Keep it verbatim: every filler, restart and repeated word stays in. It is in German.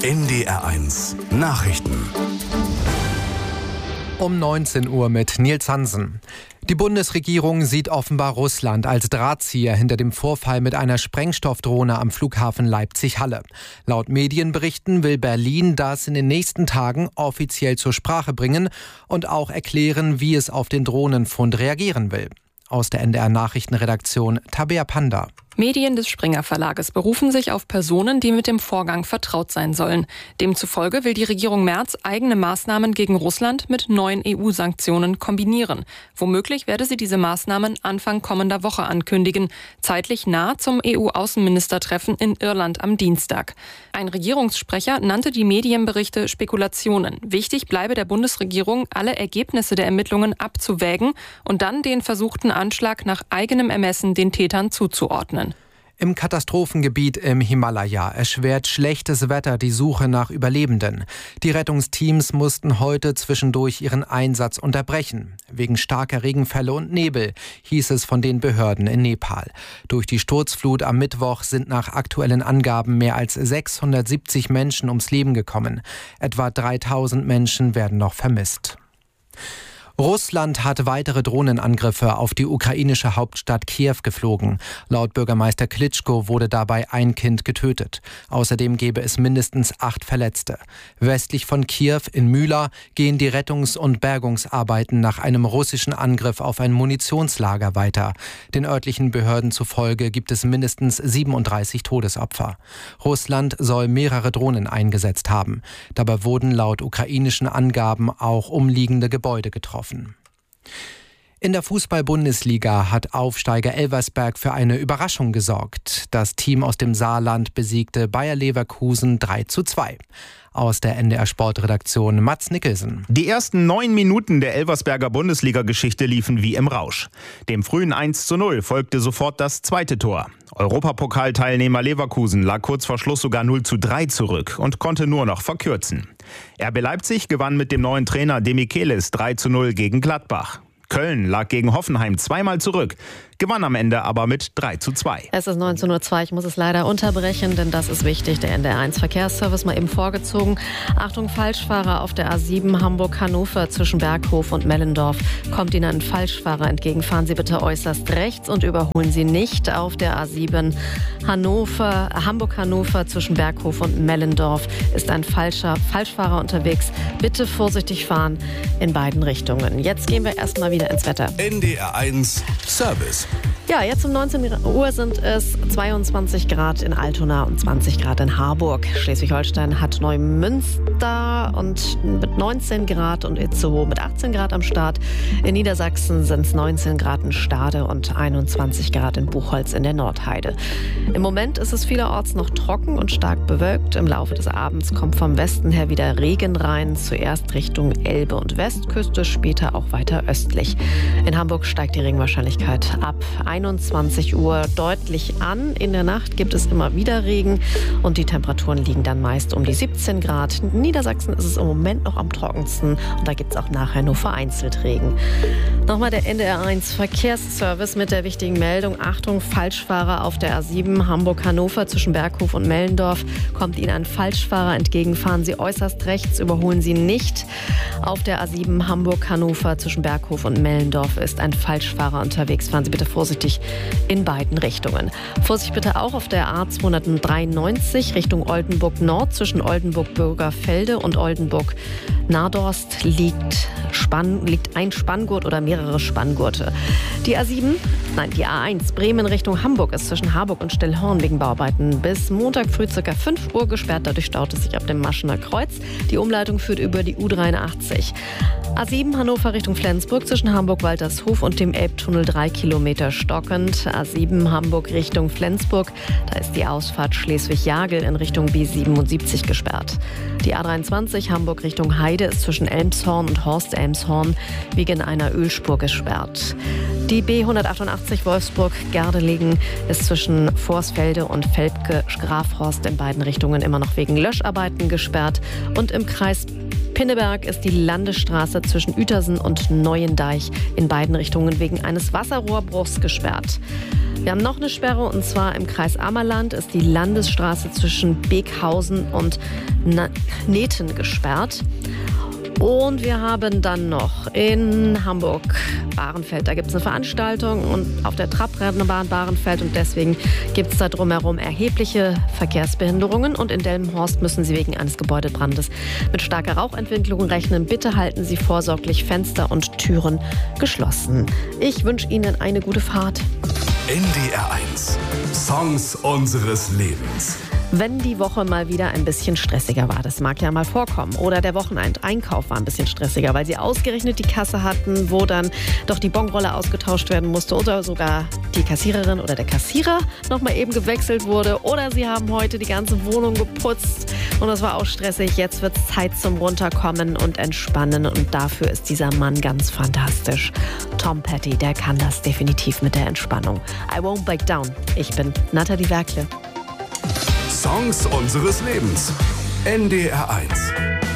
N D R eins Nachrichten. Um neunzehn Uhr mit Nils Hansen. Die Bundesregierung sieht offenbar Russland als Drahtzieher hinter dem Vorfall mit einer Sprengstoffdrohne am Flughafen Leipzig-Halle. Laut Medienberichten will Berlin das in den nächsten Tagen offiziell zur Sprache bringen und auch erklären, wie es auf den Drohnenfund reagieren will. Aus der N D R-Nachrichtenredaktion Tabea Panda. Medien des Springer Verlages berufen sich auf Personen, die mit dem Vorgang vertraut sein sollen. Demzufolge will die Regierung Merz eigene Maßnahmen gegen Russland mit neuen E U-Sanktionen kombinieren. Womöglich werde sie diese Maßnahmen Anfang kommender Woche ankündigen, zeitlich nah zum E U-Außenministertreffen in Irland am Dienstag. Ein Regierungssprecher nannte die Medienberichte Spekulationen. Wichtig bleibe der Bundesregierung, alle Ergebnisse der Ermittlungen abzuwägen und dann den versuchten Anschlag nach eigenem Ermessen den Tätern zuzuordnen. Im Katastrophengebiet im Himalaya erschwert schlechtes Wetter die Suche nach Überlebenden. Die Rettungsteams mussten heute zwischendurch ihren Einsatz unterbrechen. Wegen starker Regenfälle und Nebel, hieß es von den Behörden in Nepal. Durch die Sturzflut am Mittwoch sind nach aktuellen Angaben mehr als sechshundertsiebzig Menschen ums Leben gekommen. Etwa dreitausend Menschen werden noch vermisst. Russland hat weitere Drohnenangriffe auf die ukrainische Hauptstadt Kiew geflogen. Laut Bürgermeister Klitschko wurde dabei ein Kind getötet. Außerdem gäbe es mindestens acht Verletzte. Westlich von Kiew in Myla gehen die Rettungs- und Bergungsarbeiten nach einem russischen Angriff auf ein Munitionslager weiter. Den örtlichen Behörden zufolge gibt es mindestens siebenunddreißig Todesopfer. Russland soll mehrere Drohnen eingesetzt haben. Dabei wurden laut ukrainischen Angaben auch umliegende Gebäude getroffen. In der Fußball-Bundesliga hat Aufsteiger Elversberg für eine Überraschung gesorgt. Das Team aus dem Saarland besiegte Bayer Leverkusen drei zu zwei. Aus der N D R-Sportredaktion Mats Nicholson. Die ersten neun Minuten der Elversberger Bundesliga-Geschichte liefen wie im Rausch. Dem frühen eins zu null folgte sofort das zweite Tor. Europapokalteilnehmer Leverkusen lag kurz vor Schluss sogar null zu drei zurück und konnte nur noch verkürzen. R B Leipzig gewann mit dem neuen Trainer Demichelis drei zu null gegen Gladbach. Köln lag gegen Hoffenheim zweimal zurück, gewann am Ende aber mit drei zu zwei. Es ist neunzehn Uhr zwei, ich muss es leider unterbrechen, denn das ist wichtig. Der N D R eins Verkehrsservice mal eben vorgezogen. Achtung, Falschfahrer auf der A sieben Hamburg-Hannover zwischen Berghof und Mellendorf. Kommt Ihnen ein Falschfahrer entgegen, fahren Sie bitte äußerst rechts und überholen Sie nicht auf der A sieben Hannover, Hamburg-Hannover zwischen Berghof und Mellendorf ist ein falscher Falschfahrer unterwegs. Bitte vorsichtig fahren in beiden Richtungen. Jetzt gehen wir erstmal wieder ins Wetter. N D R eins Service. Ja, jetzt um neunzehn Uhr sind es zweiundzwanzig Grad in Altona und zwanzig Grad in Harburg. Schleswig-Holstein hat Neumünster und mit neunzehn Grad und Itzehoe mit achtzehn Grad am Start. In Niedersachsen sind es neunzehn Grad in Stade und einundzwanzig Grad in Buchholz in der Nordheide. Im Moment ist es vielerorts noch trocken und stark bewölkt. Im Laufe des Abends kommt vom Westen her wieder Regen rein. Zuerst Richtung Elbe und Westküste, später auch weiter östlich. In Hamburg steigt die Regenwahrscheinlichkeit ab einundzwanzig Uhr deutlich an. In der Nacht gibt es immer wieder Regen und die Temperaturen liegen dann meist um die siebzehn Grad. In Niedersachsen ist es im Moment noch am trockensten und da gibt es auch nachher nur vereinzelt Regen. Nochmal der N D R eins Verkehrsservice mit der wichtigen Meldung. Achtung, Falschfahrer auf der A sieben Hamburg-Hannover zwischen Berghof und Mellendorf. Kommt Ihnen ein Falschfahrer entgegen, fahren Sie äußerst rechts, überholen Sie nicht. Auf der A sieben Hamburg-Hannover zwischen Berghof und Mellendorf ist ein Falschfahrer unterwegs. Fahren Sie bitte vorsichtig in beiden Richtungen. Vorsicht bitte auch auf der A zweihundertdreiundneunzig Richtung Oldenburg Nord zwischen Oldenburg-Bürgerfelde und Oldenburg-Nadorst liegt, Spann, liegt ein Spanngurt oder mehrere Spanngurte. Die A sieben, nein, die A eins Bremen Richtung Hamburg ist zwischen Harburg und Stellhorn wegen Bauarbeiten bis Montag früh ca. fünf Uhr gesperrt. Dadurch staut es sich ab dem Maschener Kreuz. Die Umleitung führt über die U dreiundachtzig. A sieben Hannover Richtung Flensburg zwischen Hamburg-Waltershof und dem Elbtunnel drei Kilometer stockend. A sieben Hamburg Richtung Flensburg, da ist die Ausfahrt Schleswig-Jagel in Richtung B siebenundsiebzig gesperrt. Die A dreiundzwanzig Hamburg Richtung Heide ist zwischen Elmshorn und Horst-Elmshorn wegen einer Ölspur gesperrt. Die B hundertachtundachtzig Wolfsburg-Gardelegen ist zwischen Vorsfelde und Velpke-Grafhorst in beiden Richtungen immer noch wegen Löscharbeiten gesperrt und im Kreis Pinneberg ist die Landesstraße zwischen Uetersen und Neuendeich in beiden Richtungen wegen eines Wasserrohrbruchs gesperrt. Wir haben noch eine Sperre, und zwar im Kreis Ammerland ist die Landesstraße zwischen Beekhausen und Neten gesperrt. Und wir haben dann noch in Hamburg-Bahrenfeld, da gibt es eine Veranstaltung und auf der Trabrennbahn Bahrenfeld, und deswegen gibt es da drumherum erhebliche Verkehrsbehinderungen, und in Delmenhorst müssen Sie wegen eines Gebäudebrandes mit starker Rauchentwicklung rechnen. Bitte halten Sie vorsorglich Fenster und Türen geschlossen. Ich wünsche Ihnen eine gute Fahrt. N D R eins. Songs unseres Lebens. Wenn die Woche mal wieder ein bisschen stressiger war, das mag ja mal vorkommen, oder der Wochenendeinkauf war ein bisschen stressiger, weil sie ausgerechnet die Kasse hatten, wo dann doch die Bonrolle ausgetauscht werden musste, oder sogar die Kassiererin oder der Kassierer nochmal eben gewechselt wurde, oder sie haben heute die ganze Wohnung geputzt und das war auch stressig. Jetzt wird es Zeit zum Runterkommen und Entspannen, und dafür ist dieser Mann ganz fantastisch. Tom Petty, der kann das definitiv mit der Entspannung. I won't back down. Ich bin Nathalie Werkle. Songs unseres Lebens. N D R eins.